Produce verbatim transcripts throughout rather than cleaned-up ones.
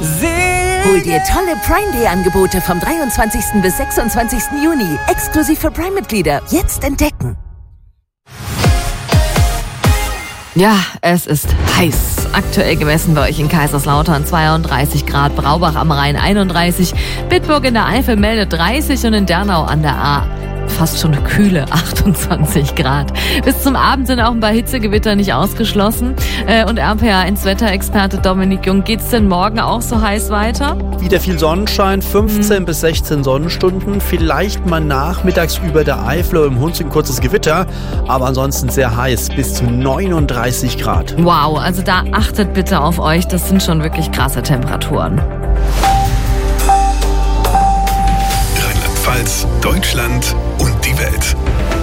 Hol dir tolle Prime Day Angebote vom dreiundzwanzigsten bis sechsundzwanzigsten Juni. Exklusiv für Prime-Mitglieder. Jetzt entdecken. Ja, es ist heiß. Aktuell gemessen bei euch in Kaiserslautern zweiunddreißig Grad, Braubach am Rhein einunddreißig, Bitburg in der Eifel meldet dreißig und in Dernau an der A fast schon eine kühle achtundzwanzig Grad. Bis zum Abend sind auch ein paar Hitzegewitter nicht ausgeschlossen. Und R P A eins Wetterexperte Dominik Jung, geht's denn morgen auch so heiß weiter? Wieder viel Sonnenschein, fünfzehn hm. bis sechzehn Sonnenstunden. Vielleicht mal nachmittags über der Eifel oder im Hunsrück ein kurzes Gewitter. Aber ansonsten sehr heiß, bis zu neununddreißig Grad. Wow, also da achtet bitte auf euch. Das sind schon wirklich krasse Temperaturen. Rheinland-Pfalz, Deutschland und die Welt.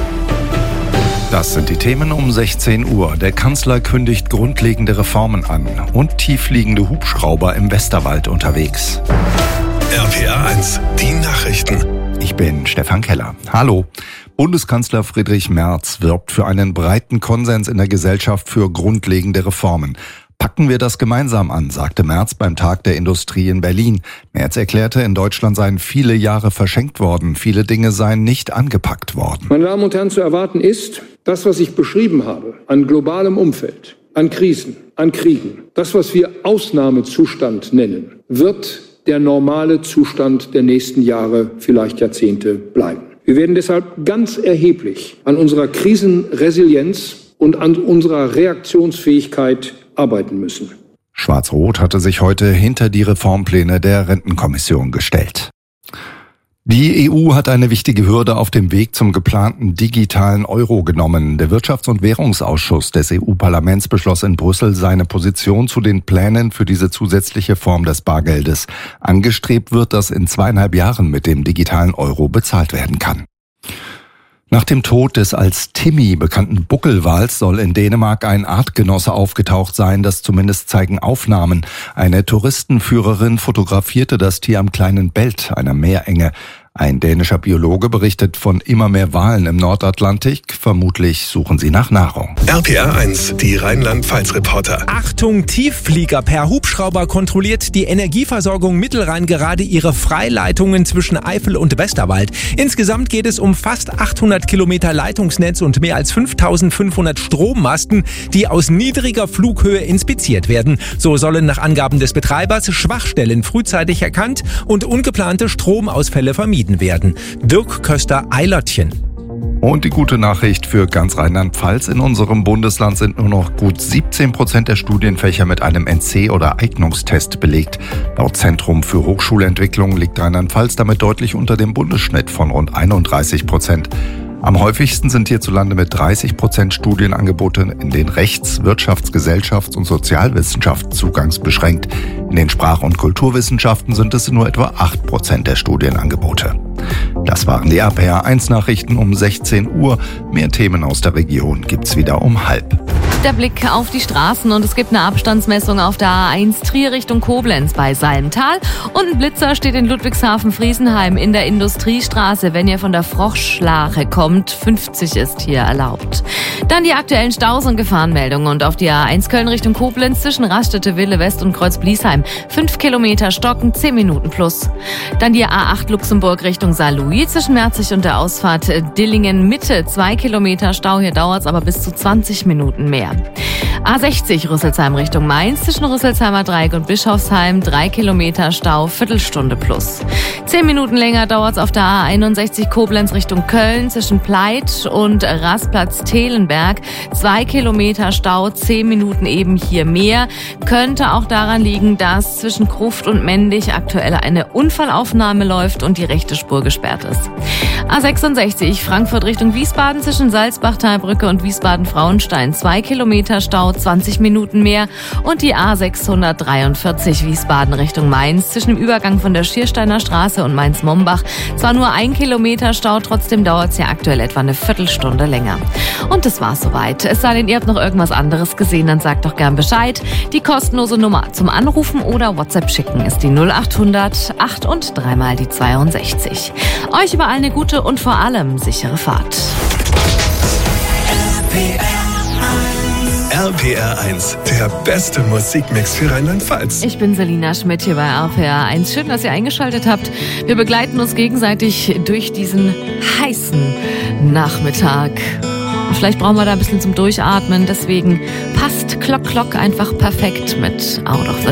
Das sind die Themen um sechzehn Uhr. Der Kanzler kündigt grundlegende Reformen an und tiefliegende Hubschrauber im Westerwald unterwegs. R P A eins, die Nachrichten. Ich bin Stefan Keller. Hallo. Bundeskanzler Friedrich Merz wirbt für einen breiten Konsens in der Gesellschaft für grundlegende Reformen. Packen wir das gemeinsam an, sagte Merz beim Tag der Industrie in Berlin. Merz erklärte, in Deutschland seien viele Jahre verschenkt worden, viele Dinge seien nicht angepackt worden. Meine Damen und Herren, zu erwarten ist, das, was ich beschrieben habe, an globalem Umfeld, an Krisen, an Kriegen, das, was wir Ausnahmezustand nennen, wird der normale Zustand der nächsten Jahre, vielleicht Jahrzehnte bleiben. Wir werden deshalb ganz erheblich an unserer Krisenresilienz und an unserer Reaktionsfähigkeit arbeiten müssen. Schwarz-Rot hatte sich heute hinter die Reformpläne der Rentenkommission gestellt. Die E U hat eine wichtige Hürde auf dem Weg zum geplanten digitalen Euro genommen. Der Wirtschafts- und Währungsausschuss des E U-Parlaments beschloss in Brüssel seine Position zu den Plänen für diese zusätzliche Form des Bargeldes. Angestrebt wird, dass in zweieinhalb Jahren mit dem digitalen Euro bezahlt werden kann. Nach dem Tod des als Timmy bekannten Buckelwals soll in Dänemark ein Artgenosse aufgetaucht sein, das zumindest zeigen Aufnahmen. Eine Touristenführerin fotografierte das Tier am kleinen Belt, einer Meerenge. Ein dänischer Biologe berichtet von immer mehr Walen im Nordatlantik. Vermutlich suchen sie nach Nahrung. R P A eins, die Rheinland-Pfalz-Reporter. Achtung, Tiefflieger. Per Hubschrauber kontrolliert die Energieversorgung Mittelrhein gerade ihre Freileitungen zwischen Eifel und Westerwald. Insgesamt geht es um fast achthundert Kilometer Leitungsnetz und mehr als fünftausendfünfhundert Strommasten, die aus niedriger Flughöhe inspiziert werden. So sollen nach Angaben des Betreibers Schwachstellen frühzeitig erkannt und ungeplante Stromausfälle vermieden werden. Dirk Köster-Eilertchen. Und die gute Nachricht für ganz Rheinland-Pfalz: In unserem Bundesland sind nur noch gut siebzehn Prozent der Studienfächer mit einem N C- oder Eignungstest belegt. Laut Zentrum für Hochschulentwicklung liegt Rheinland-Pfalz damit deutlich unter dem Bundesschnitt von rund einunddreißig Prozent. Am häufigsten sind hierzulande mit dreißig Prozent Studienangebote in den Rechts-, Wirtschafts-, Gesellschafts- und Sozialwissenschaften zugangsbeschränkt. In den Sprach- und Kulturwissenschaften sind es nur etwa acht Prozent der Studienangebote. Das waren die R P A eins Nachrichten um sechzehn Uhr. Mehr Themen aus der Region gibt's wieder um halb. Der Blick auf die Straßen und es gibt eine Abstandsmessung auf der A eins Trier Richtung Koblenz bei Salmtal und ein Blitzer steht in Ludwigshafen-Friesenheim in der Industriestraße, wenn ihr von der Froschlache kommt. fünfzig ist hier erlaubt. Dann die aktuellen Staus und Gefahrenmeldungen und auf die A eins Köln Richtung Koblenz zwischen Raststätte Wille West und Kreuz-Bliesheim. fünf Kilometer Stocken, zehn Minuten plus. Dann die A acht Luxemburg Richtung Saarlouis zwischen Merzig und der Ausfahrt Dillingen Mitte. zwei Kilometer Stau, hier dauert es aber bis zu zwanzig Minuten mehr. A sechzig Rüsselsheim Richtung Mainz zwischen Rüsselsheimer Dreieck und Bischofsheim. drei Kilometer Stau, Viertelstunde plus. zehn Minuten länger dauert es auf der A einundsechzig Koblenz Richtung Köln zwischen Pleit und Rastplatz-Telenberg. zwei Kilometer Stau, zehn Minuten eben hier mehr. Könnte auch daran liegen, dass zwischen Gruft und Mendig aktuell eine Unfallaufnahme läuft und die rechte Spur gesperrt ist. A sechsundsechzig Frankfurt Richtung Wiesbaden zwischen Salzbachtalbrücke und Wiesbaden-Frauenstein. zwei Kilometer Stau, zwanzig Minuten mehr. Und die A sechshundertdreiundvierzig Wiesbaden Richtung Mainz zwischen dem Übergang von der Schiersteiner Straße und Mainz-Mombach. Zwar nur ein Kilometer Stau, trotzdem dauert es ja aktuell etwa eine Viertelstunde länger. Und das war's soweit. Es sei denn, ihr habt noch irgendwas anderes gesehen, dann sagt doch gern Bescheid. Die kostenlose Nummer zum Anrufen oder WhatsApp schicken ist die null achthundert acht und dreimal die zweiundsechzig. Euch überall eine gute und vor allem sichere Fahrt. R P R eins, der beste Musikmix für Rheinland-Pfalz. Ich bin Selina Schmidt hier bei R P R eins. Schön, dass ihr eingeschaltet habt. Wir begleiten uns gegenseitig durch diesen heißen Nachmittag. Und vielleicht brauchen wir da ein bisschen zum Durchatmen. Deswegen passt Klock Klock einfach perfekt mit Out of the